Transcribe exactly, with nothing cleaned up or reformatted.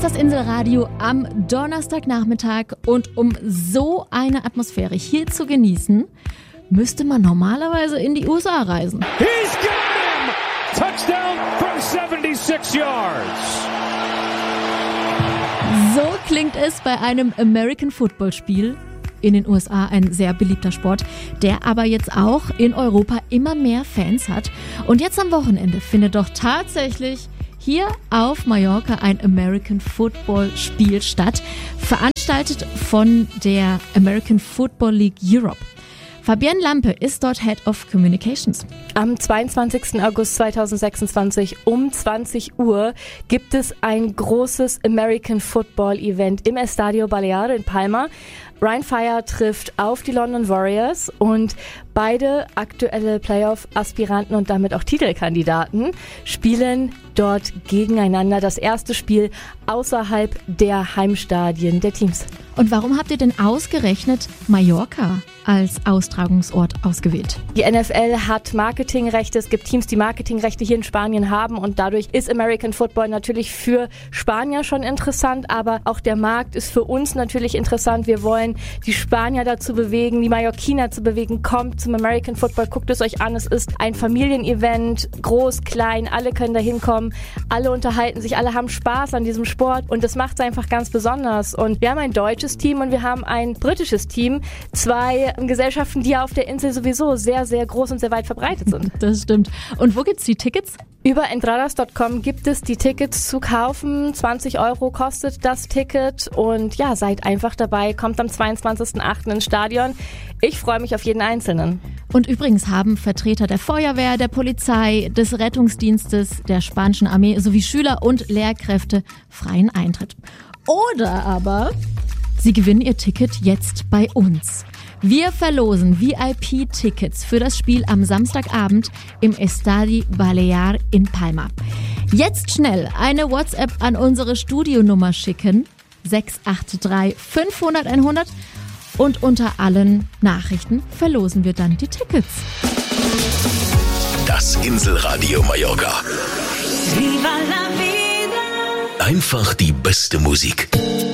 ist das Inselradio am Donnerstagnachmittag und um so eine Atmosphäre hier zu genießen, müsste man normalerweise in die U S A reisen. He's got him! Touchdown from seventy-six yards. So klingt es bei einem American Football Spiel. In den U S A ein sehr beliebter Sport, der aber jetzt auch in Europa immer mehr Fans hat. Und jetzt am Wochenende findet doch tatsächlich hier auf Mallorca ein American Football Spiel statt, veranstaltet von der American Football League Europe. Fabienne Lampe ist dort Head of Communications. Am zweiundzwanzigsten August zweitausendsechsundzwanzig um zwanzig Uhr gibt es ein großes American Football Event im Estadio Balear in Palma. Ryan Fire trifft auf die London Warriors und beide aktuelle Playoff-Aspiranten und damit auch Titelkandidaten spielen dort gegeneinander. Das erste Spiel außerhalb der Heimstadien der Teams. Und warum habt ihr denn ausgerechnet Mallorca als Austragungsort ausgewählt? Die N F L hat Marketingrechte. Es gibt Teams, die Marketingrechte hier in Spanien haben und dadurch ist American Football natürlich für Spanier schon interessant, aber auch der Markt ist für uns natürlich interessant. Wir wollen die Spanier dazu bewegen, die Mallorquiner zu bewegen. Kommt zum American Football, guckt es euch an. Es ist ein Familienevent, groß, klein, alle können da hinkommen. Alle unterhalten sich, alle haben Spaß an diesem Sport und das macht es einfach ganz besonders. Und wir haben ein deutsches Team und wir haben ein britisches Team. Zwei Gesellschaften, die auf der Insel sowieso sehr, sehr groß und sehr weit verbreitet sind. Das stimmt. Und wo gibt's die Tickets? Über entradas Punkt com gibt es die Tickets zu kaufen. zwanzig Euro kostet das Ticket. Und ja, seid einfach dabei. Kommt am zweiundzwanzigsten achten ins Stadion. Ich freue mich auf jeden Einzelnen. Und übrigens haben Vertreter der Feuerwehr, der Polizei, des Rettungsdienstes, der spanischen Armee sowie Schüler und Lehrkräfte freien Eintritt. Oder aber sie gewinnen ihr Ticket jetzt bei uns. Wir verlosen V I P-Tickets für das Spiel am Samstagabend im Estadi Balear in Palma. Jetzt schnell eine WhatsApp an unsere Studionummer schicken, sechs acht drei fünfhundert einhundert, und unter allen Nachrichten verlosen wir dann die Tickets. Das Inselradio Mallorca. Viva la vida. Einfach die beste Musik.